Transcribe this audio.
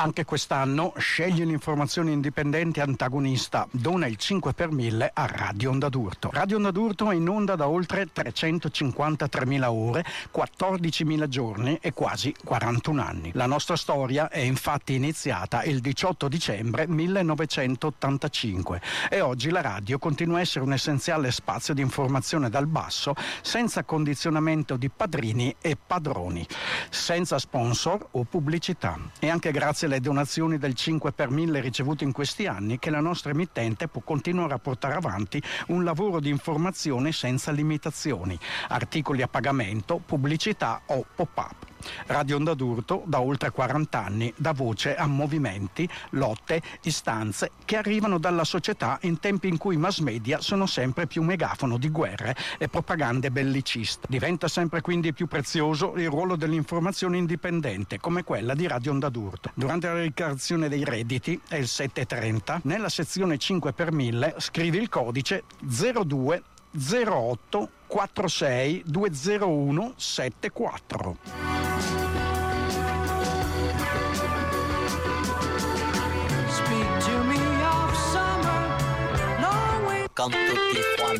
Anche quest'anno scegli l'informazione indipendente antagonista, dona il 5 per 1000 a Radio Onda d'Urto. Radio Onda d'Urto è in onda da oltre 353.000 ore, 14.000 giorni e quasi 41 anni. La nostra storia è infatti iniziata il 18 dicembre 1985 e oggi la radio continua a essere un essenziale spazio di informazione dal basso, senza condizionamento di padrini e padroni, senza sponsor o pubblicità. E anche grazie alle donazioni del 5 per 1000 ricevute in questi anni che la nostra emittente può continuare a portare avanti un lavoro di informazione senza limitazioni, articoli a pagamento, pubblicità o pop-up. Radio Onda d'Urto da oltre 40 anni dà voce a movimenti, lotte, istanze che arrivano dalla società in tempi in cui i mass media sono sempre più megafono di guerre e propagande belliciste. Diventa sempre quindi più prezioso il ruolo dell'informazione indipendente come quella di Radio Onda d'Urto. Durante la dichiarazione dei redditi è il 730, nella sezione 5 per 1000 scrivi il codice 02 08 46 201 74. Con tutti i